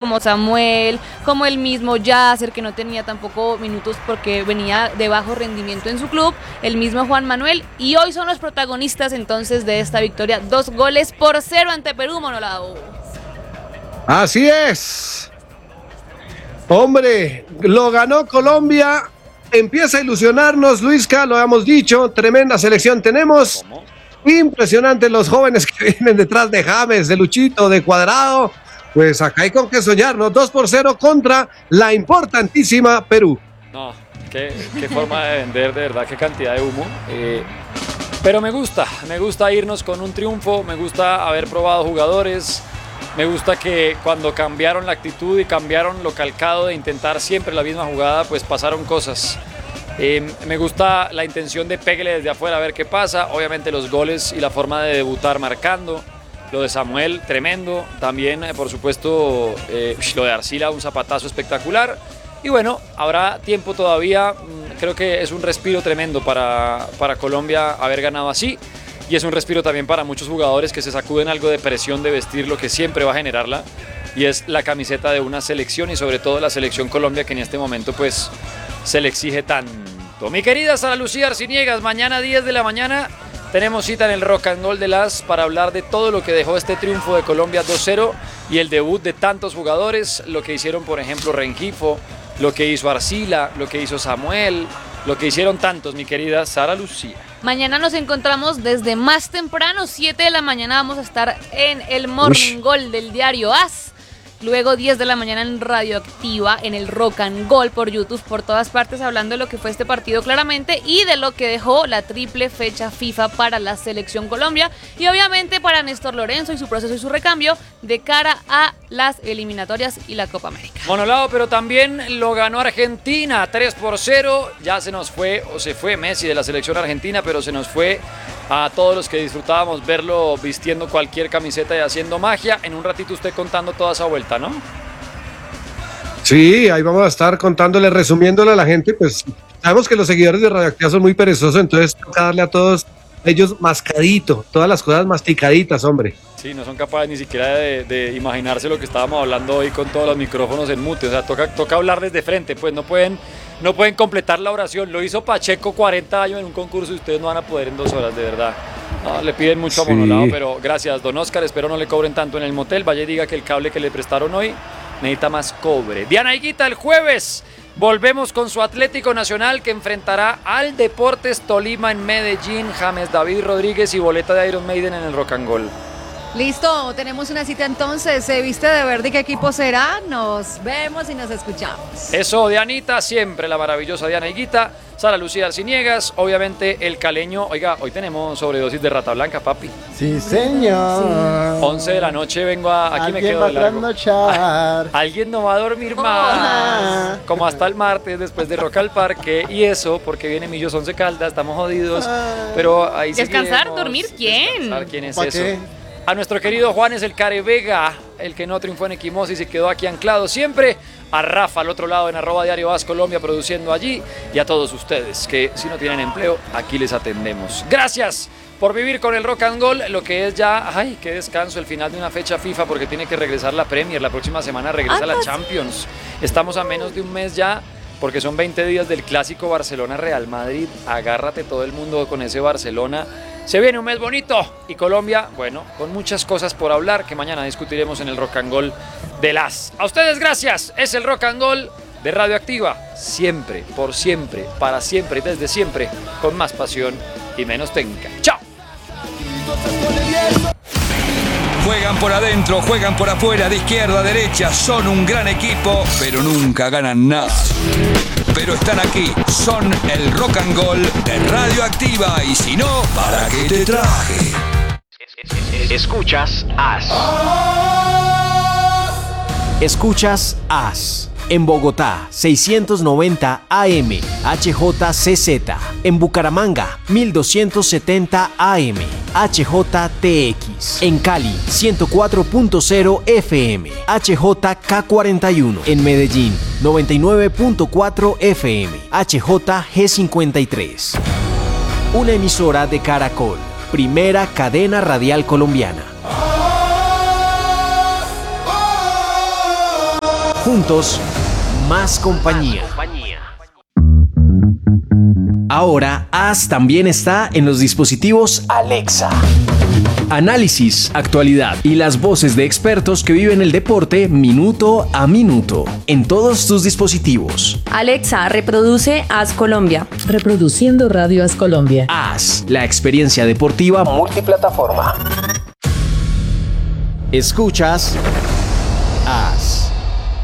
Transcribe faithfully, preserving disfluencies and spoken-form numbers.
como Samuel, como el mismo Yasser, que no tenía tampoco minutos porque venía de bajo rendimiento en su club, el mismo Juan Manuel, y hoy son los protagonistas entonces de esta victoria, dos goles por cero ante Perú, Monolao. Así es. Hombre, lo ganó Colombia. Empieza a ilusionarnos, Luisca, lo hemos dicho, tremenda selección tenemos. ¿Cómo? Impresionante los jóvenes que vienen detrás de James, de Luchito, de Cuadrado. Pues acá hay con qué soñar, ¿no? dos por cero contra la importantísima Perú. No, qué, qué forma de vender, de verdad, qué cantidad de humo. Eh, pero me gusta, me gusta irnos con un triunfo, me gusta haber probado jugadores. Me gusta que cuando cambiaron la actitud y cambiaron lo calcado de intentar siempre la misma jugada, pues pasaron cosas. Eh, me gusta la intención de péguele desde afuera a ver qué pasa. Obviamente los goles y la forma de debutar marcando. Lo de Samuel, tremendo. También, eh, por supuesto, eh, lo de Arcila, un zapatazo espectacular. Y bueno, habrá tiempo todavía. Creo que es un respiro tremendo para, para Colombia haber ganado así. Y es un respiro también para muchos jugadores que se sacuden algo de presión de vestir lo que siempre va a generarla, y es la camiseta de una selección, y sobre todo la selección Colombia, que en este momento pues se le exige tanto. Mi querida Sara Lucía Arciniegas, mañana diez de la mañana tenemos cita en el Rock and Roll de Las para hablar de todo lo que dejó este triunfo de Colombia dos cero y el debut de tantos jugadores, lo que hicieron por ejemplo Rengifo, lo que hizo Arcila, lo que hizo Samuel, lo que hicieron tantos, mi querida Sara Lucía. Mañana nos encontramos desde más temprano, siete de la mañana vamos a estar en el Morning Ush. Goal del diario AS. Luego diez de la mañana en Radioactiva, en el Rock and Goal por YouTube, por todas partes, hablando de lo que fue este partido claramente y de lo que dejó la triple fecha FIFA para la Selección Colombia y obviamente para Néstor Lorenzo y su proceso y su recambio de cara a las eliminatorias y la Copa América. Monolao, pero también lo ganó Argentina, tres por cero, ya se nos fue, o se fue Messi de la selección argentina, pero se nos fue a todos los que disfrutábamos verlo vistiendo cualquier camiseta y haciendo magia. En un ratito usted contando toda esa vuelta, ¿no? Sí, ahí vamos a estar contándole, resumiéndole a la gente, pues sabemos que los seguidores de Radioactiva son muy perezosos, entonces toca darle a todos ellos mascadito, todas las cosas masticaditas, hombre. Sí, no son capaces ni siquiera de, de imaginarse lo que estábamos hablando hoy con todos los micrófonos en mute, o sea, toca, toca hablarles de frente, pues no pueden, no pueden completar la oración. Lo hizo Pacheco cuarenta años en un concurso y ustedes no van a poder en dos horas, de verdad. No, le piden mucho sí. a Monolao, pero gracias, don Oscar, espero no le cobren tanto en el motel. Vaya y diga que el cable que le prestaron hoy necesita más cobre. Diana Higuita, el jueves volvemos con su Atlético Nacional que enfrentará al Deportes Tolima en Medellín. James David Rodríguez y boleta de Iron Maiden en el Rock and Roll. Listo, tenemos una cita entonces. ¿Se viste de verde qué equipo será? Nos vemos y nos escuchamos. Eso, Dianita, siempre la maravillosa Diana Higuita. Sara Lucía Arciniegas, obviamente el caleño. Oiga, hoy tenemos sobredosis de Rata Blanca, papi. Sí, señor. Sí. once de la noche vengo a... Aquí me quedo de largo. Ah, alguien no va a dormir más. Ah. Como hasta el martes después de Rock al Parque. Y eso, porque viene Millos Once Caldas, estamos jodidos. Ah. Pero ahí sí. ¿Descansar? ¿Dormir? ¿Quién? Descansar, ¿quién es ¿Para eso? qué? A nuestro querido Juanes el Care Vega, el que no triunfó en Equimosis y se quedó aquí anclado siempre. A Rafa al otro lado en arroba diario As Colombia produciendo allí. Y a todos ustedes que si no tienen empleo, aquí les atendemos. Gracias por vivir con el Rock and Roll, lo que es ya, ay, qué descanso, el final de una fecha FIFA porque tiene que regresar la Premier. La próxima semana regresa la Champions. Estamos a menos de un mes ya porque son veinte días del clásico Barcelona-Real Madrid. Agárrate todo el mundo con ese Barcelona. Se viene un mes bonito y Colombia, bueno, con muchas cosas por hablar que mañana discutiremos en el Rock and Roll de Las. A ustedes gracias, es el Rock and Roll de Radioactiva, siempre, por siempre, para siempre y desde siempre, con más pasión y menos técnica. ¡Chao! Juegan por adentro, juegan por afuera, de izquierda a derecha, son un gran equipo, pero nunca ganan nada. Pero están aquí, son el Rock and Roll de Radioactiva, y si no, ¿para qué te traje? Escuchas As. Escuchas As. En Bogotá, seiscientos noventa A M, H J C Z. En Bucaramanga, mil doscientos setenta A M, H J T X. En Cali, ciento cuatro punto cero F M, H J K cuarenta y uno. En Medellín, noventa y nueve punto cuatro F M, H J G cincuenta y tres. Una emisora de Caracol, primera cadena radial colombiana. Juntos, más compañía. Ahora, As también está en los dispositivos Alexa. Análisis, actualidad y las voces de expertos que viven el deporte minuto a minuto en todos tus dispositivos. Alexa, reproduce As Colombia. Reproduciendo Radio As Colombia. As, la experiencia deportiva multiplataforma. Escuchas As.